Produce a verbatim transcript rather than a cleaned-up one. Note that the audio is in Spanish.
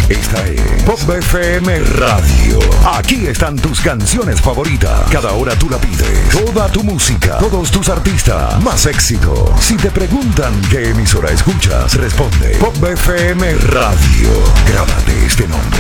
Esta es Pop F M Radio. Aquí están tus canciones favoritas. Cada hora tú la pides. Toda tu música, todos tus artistas, más éxito. Si te preguntan qué emisora escuchas, responde Pop F M Radio. Grábate este nombre.